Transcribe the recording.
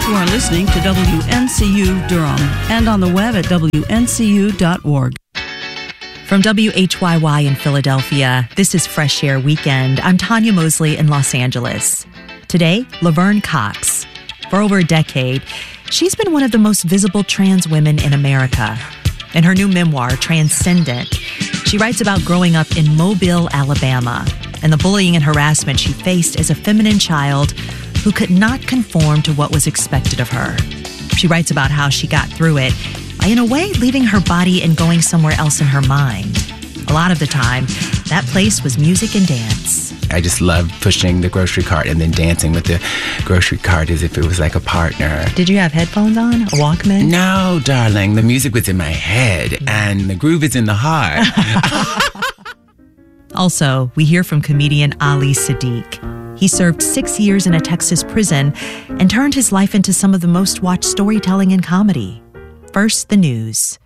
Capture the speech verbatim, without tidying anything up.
You are listening to W N C U Durham and on the web at W N C U dot org. From W H Y Y in Philadelphia, this is Fresh Air Weekend. I'm Tanya Mosley in Los Angeles. Today, Laverne Cox. For over a decade, she's been one of the most visible trans women in America. In her new memoir, Transcendent, she writes about growing up in Mobile, Alabama, and the bullying and harassment she faced as a feminine child who could not conform to what was expected of her. She writes about how she got through it by, in a way, leaving her body and going somewhere else in her mind. A lot of the time, that place was music and dance. I just loved pushing the grocery cart and then dancing with the grocery cart as if it was like a partner. Did you have headphones on? A Walkman? No, darling. The music was in my head and the groove is in the heart. Also, we hear from comedian Ali Siddiq. He served six years in a Texas prison and turned his life into some of the most watched storytelling in comedy. First, the news.